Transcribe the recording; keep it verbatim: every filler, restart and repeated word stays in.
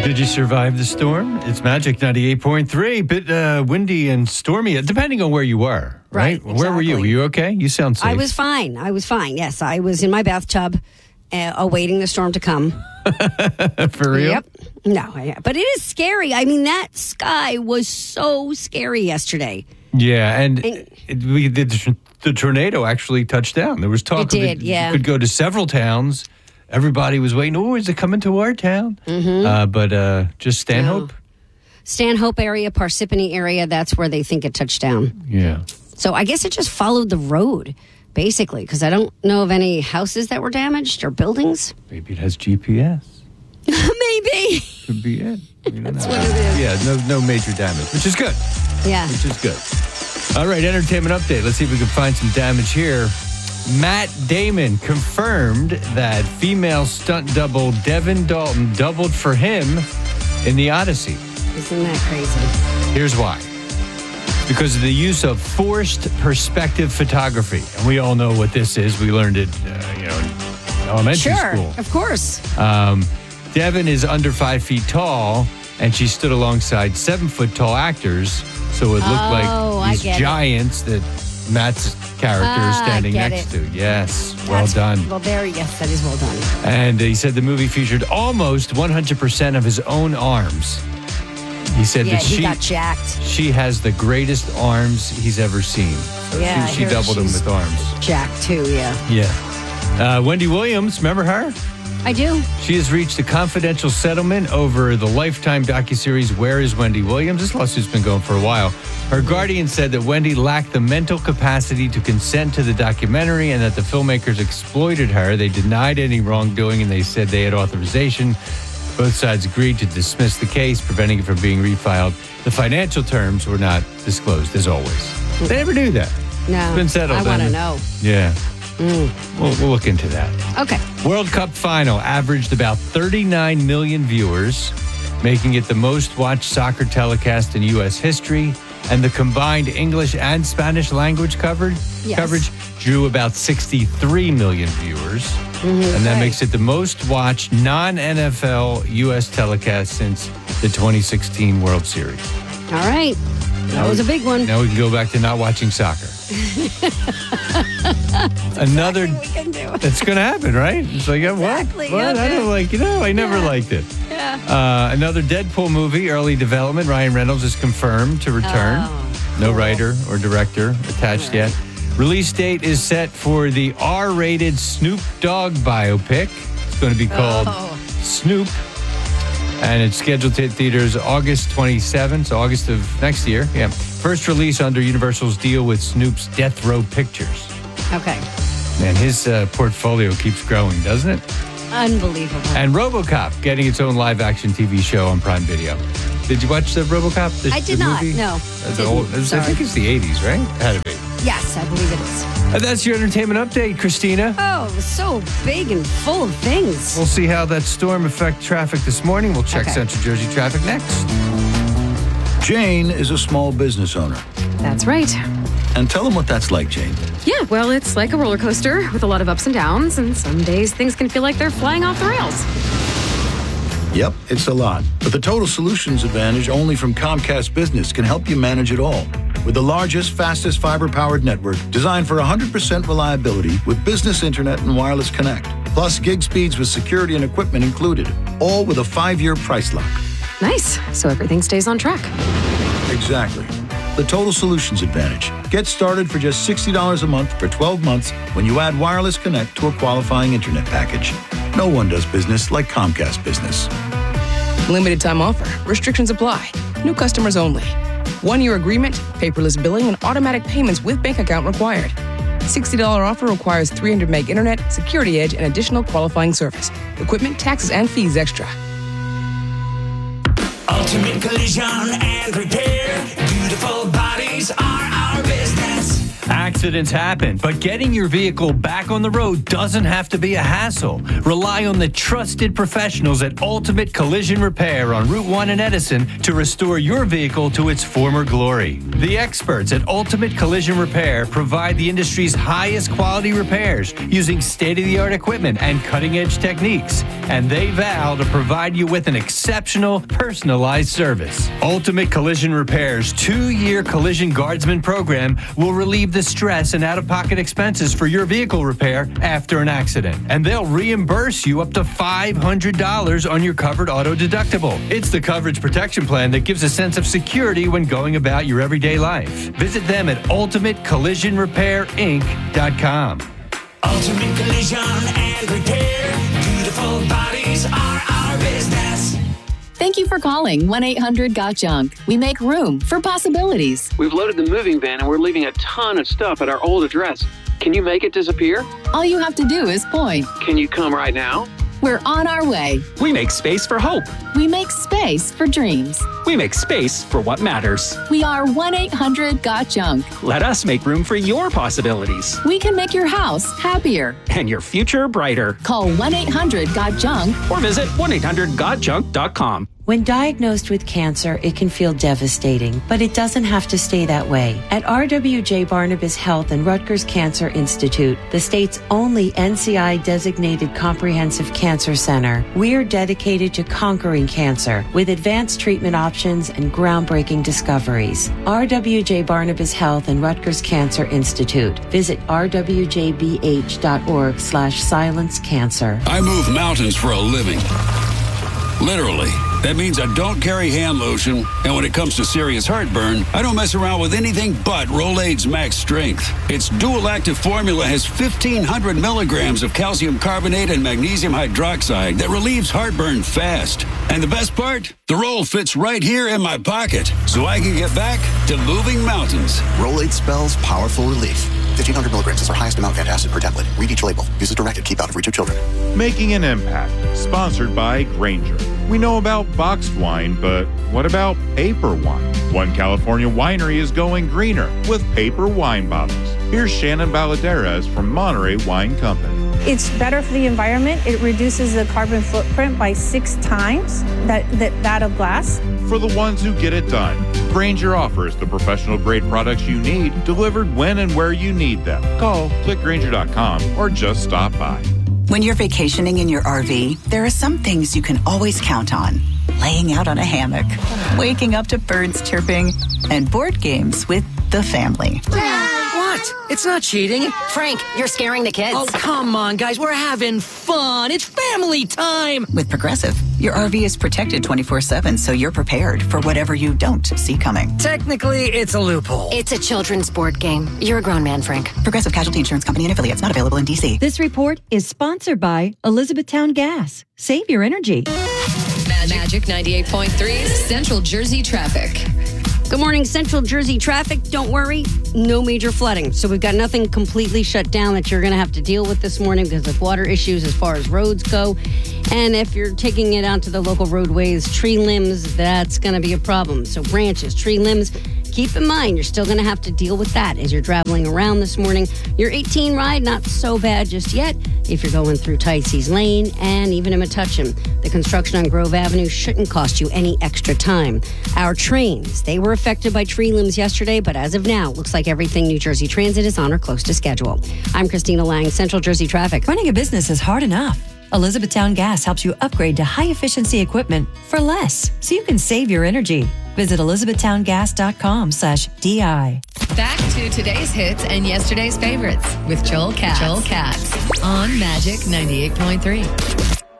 Did you survive the storm? It's Magic ninety-eight point three. Bit uh, windy and stormy, depending on where you were, right? Right, Where were you? exactly. Were you okay? You sound safe. I was fine. I was fine. Yes, I was in my bathtub, uh, awaiting the storm to come. For real? Yep. No, I, but it is scary. I mean, that sky was so scary yesterday. Yeah, and, And- it, we did the, the tornado actually touched down. There was talk It of did, it yeah. could go to several towns. Everybody was waiting. Oh, is it coming to our town? Mm-hmm. Uh, but uh, just Stanhope. No. Stanhope area, Parsippany area, that's where they think it touched down. Yeah. So I guess it just followed the road, basically, because I don't know of any houses that were damaged or buildings. Maybe it has G P S. Maybe. Could be it. That's what it is. Yeah, no, no major damage, which is good. Yeah. Which is good. All right, entertainment update. Let's see if we can find some damage here. Matt Damon confirmed that female stunt double Devin Dalton doubled for him in the Odyssey. Isn't that crazy? Here's why. Because of the use of forced perspective photography. And we all know what this is. We learned it, uh, you know, in elementary Sure, school. of course. Um, Devin is under five feet tall, and she stood alongside seven-foot tall actors, so it looked Oh, I like these get it. giants that Matt's character is Ah, standing get next it. to. Yes, well That's- done. Well, there, yes, that is well done. And he said the movie featured almost one hundred percent of his own arms. He said Yeah, that he she got jacked. she has the greatest arms he's ever seen. So Yeah, I she, she heard doubled him she's- with arms. Jacked, too, yeah. Yeah. Uh, Wendy Williams, remember her? I do. She has reached a confidential settlement over the Lifetime docuseries Where is Wendy Williams? This lawsuit's been going for a while. Her guardian said that Wendy lacked the mental capacity to consent to the documentary and that the filmmakers exploited her. They denied any wrongdoing and they said they had authorization. Both sides agreed to dismiss the case, preventing it from being refiled. The financial terms were not disclosed, as always. They never knew that. No. It's been settled. I want to hasn't it? know. Yeah. We'll, we'll look into that. Okay. World Cup final averaged about thirty-nine million viewers, making it the most watched soccer telecast in U S history. And the combined English and Spanish language covered, Yes. coverage drew about sixty-three million viewers. and that right. makes it the most watched non-N F L U S telecast since the twenty sixteen World Series. All right. That was a big one. Now we can go back to not watching soccer. Another... We can do it. It's going to happen, right? It's like, yeah, Exactly, what? What? yeah, I don't yeah. like, you know, I never Yeah. liked it. Yeah. Uh, another Deadpool movie, early development. Ryan Reynolds is confirmed to return. Oh, no cool. writer or director attached yet. Release date is set for the R-rated Snoop Dogg biopic. It's going to be called Oh. Snoop. And it's scheduled to hit theaters August twenty-seventh, so August of next year. Yeah. First release under Universal's deal with Snoop's Death Row Pictures. Okay. Man, his uh, portfolio keeps growing, doesn't it? Unbelievable. And RoboCop getting its own live-action T V show on Prime Video. Did you watch the RoboCop? The, I did the not, movie? no. That's Didn't. old, it was- I Sorry. think it's the eighties, right? Had to be. Yes, I believe it is. And that's your entertainment update, Christina. Oh, it was so big and full of things. We'll see how that storm affected traffic this morning. We'll check Okay. Central Jersey traffic next. Jane is a small business owner. That's right. And tell them what that's like, Jane. Yeah, well, it's like a roller coaster with a lot of ups and downs, and some days things can feel like they're flying off the rails. Yep, it's a lot. But the Total Solutions Advantage only from Comcast Business can help you manage it all. With the largest, fastest fiber-powered network designed for one hundred percent reliability with business internet and wireless connect. Plus gig speeds with security and equipment included. All with a five-year price lock. Nice. So everything stays on track. Exactly. The Total Solutions Advantage. Get started for just sixty dollars a month for twelve months when you add wireless connect to a qualifying internet package. No one does business like Comcast Business. Limited time offer. Restrictions apply. New customers only. One-year agreement, paperless billing, and automatic payments with bank account required. sixty dollars offer requires three hundred meg internet, security edge, and additional qualifying service. Equipment, taxes, and fees extra. Ultimate Collision and Repair. Beautiful bodies are our business. Axe Accidents happen, but getting your vehicle back on the road doesn't have to be a hassle. Rely on the trusted professionals at Ultimate Collision Repair on Route one in Edison to restore your vehicle to its former glory. The experts at Ultimate Collision Repair provide the industry's highest quality repairs using state-of-the-art equipment and cutting-edge techniques. And they vow to provide you with an exceptional, personalized service. Ultimate Collision Repair's two-year Collision Guardsman program will relieve the stress and out-of-pocket expenses for your vehicle repair after an accident. And they'll reimburse you up to five hundred dollars on your covered auto deductible. It's the coverage protection plan that gives a sense of security when going about your everyday life. Visit them at ultimate collision repair inc dot com. Ultimate Collision and Repair. Beautiful bodies are our business. Thank you for calling one eight hundred got junk. We make room for possibilities. We've loaded the moving van and we're leaving a ton of stuff at our old address. Can you make it disappear? All you have to do is point. Can you come right now? We're on our way. We make space for hope. We make space for dreams. We make space for what matters. We are one eight hundred got junk. Let us make room for your possibilities. We can make your house happier. And your future brighter. Call one eight hundred got junk or visit one eight hundred got junk dot com. When diagnosed with cancer, it can feel devastating, but it doesn't have to stay that way. At R W J Barnabas Health and Rutgers Cancer Institute, the state's only N C I-designated comprehensive cancer center, we're dedicated to conquering cancer with advanced treatment options and groundbreaking discoveries. R W J Barnabas Health and Rutgers Cancer Institute. Visit r w j b h dot org slash silence cancer. I move mountains for a living. Literally. That means I don't carry hand lotion, and when it comes to serious heartburn, I don't mess around with anything but Rolaids Max Strength. Its dual-active formula has fifteen hundred milligrams of calcium carbonate and magnesium hydroxide that relieves heartburn fast. And the best part? The roll fits right here in my pocket, so I can get back to moving mountains. Rolaids spells powerful relief. fifteen hundred milligrams is our highest amount of antacid per tablet. Read each label. Use as directed. Keep out of reach of children. Making an Impact. Sponsored by Granger. We know about boxed wine, but what about paper wine? One California winery is going greener with paper wine bottles. Here's Shannon Baladeras from Monterey Wine Company. It's better for the environment. It reduces the carbon footprint by six times that, that, that of glass. For the ones who get it done, Granger offers the professional grade products you need delivered when and where you need them. Call click granger dot com or just stop by. When you're vacationing in your R V, there are some things you can always count on. Laying out on a hammock, waking up to birds chirping, and board games with the family. What? It's not cheating. Frank, you're scaring the kids. Oh, come on, guys. We're having fun. It's family time. With Progressive, your R V is protected twenty-four seven, so you're prepared for whatever you don't see coming. Technically, it's a loophole. It's a children's board game. You're a grown man, Frank. Progressive Casualty Insurance Company and affiliates, not available in D C. This report is sponsored by Elizabethtown Gas. Save your energy. Magic ninety-eight point three Central Jersey traffic. Good morning, Central Jersey traffic. Don't worry, no major flooding. So we've got nothing completely shut down that you're going to have to deal with this morning because of water issues as far as roads go. And if you're taking it out to the local roadways, tree limbs, that's going to be a problem. So branches, tree limbs, keep in mind, you're still going to have to deal with that as you're traveling around this morning. Your eighteen ride, not so bad just yet if you're going through Tightseas Lane and even in Metuchen. The construction on Grove Avenue shouldn't cost you any extra time. Our trains, they were affected by tree limbs yesterday, but as of now, looks like everything New Jersey Transit is on or close to schedule. I'm Christina Lang, Central Jersey Traffic. Running a business is hard enough. Elizabethtown Gas helps you upgrade to high-efficiency equipment for less, so you can save your energy. Visit elizabethtown gas dot com slash D I. Back to today's hits and yesterday's favorites with Joel Katz. Joel Katz on Magic ninety-eight point three.